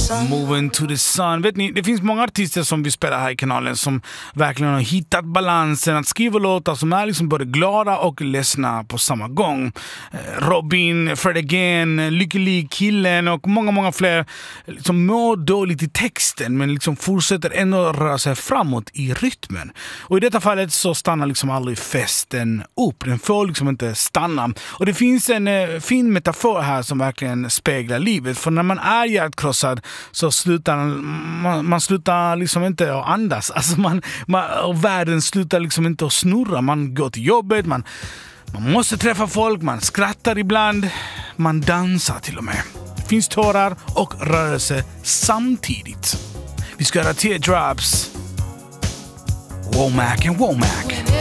Moving to the sun. Vet ni, det finns många artister som vi spelar här i kanalen som verkligen har hittat balansen att skriva låtar som är liksom både glada och ledsna på samma gång. Robin, Fred Again, Lykkelig killen och många fler som mår dåligt i texten men liksom fortsätter ändå röra sig framåt i rytmen. Och i detta fallet så stannar liksom aldrig festen upp. Den får liksom inte stanna. Och det finns en fin metafor här som verkligen speglar livet. För när man är hjärtkrossad så slutar man slutar liksom inte att andas. Alltså och världen slutar liksom inte att snurra. Man går till jobbet, man måste träffa folk, man skrattar ibland, man dansar till och med. Det finns tårar och rörelse samtidigt. Vi ska göra Teardrops. Womack and Womack.